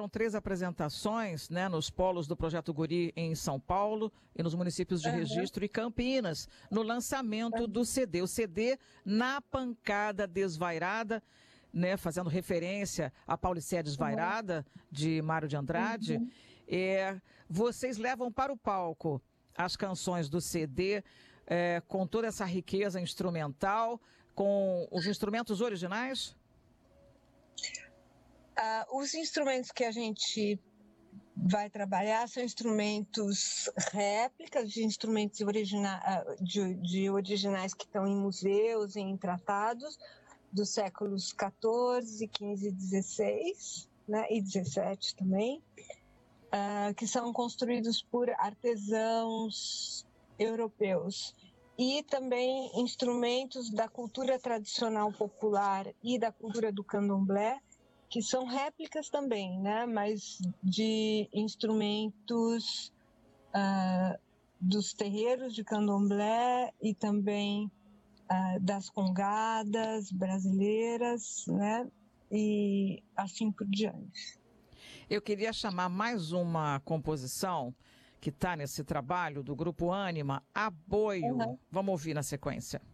fizeram 3 apresentações, né, nos polos do Projeto Guri em São Paulo e nos municípios de Registro e Campinas, no lançamento do CD. O CD Na Pancada Desvairada, né, fazendo referência a Paulicéia Desvairada, de Mário de Andrade. Vocês levam para o palco as canções do CD com toda essa riqueza instrumental, com os instrumentos originais? Os instrumentos que a gente vai trabalhar são instrumentos réplicas de instrumentos de originais que estão em museus, em tratados dos séculos XIV, XV e XVI, né, e XVII também, que são construídos por artesãos europeus. E também instrumentos da cultura tradicional popular e da cultura do candomblé, que são réplicas também, né? Mas de instrumentos dos terreiros de candomblé e também das congadas brasileiras, né? E assim por diante. Eu queria chamar mais uma composição que está nesse trabalho do Grupo Ânima, Aboio. Vamos ouvir na sequência.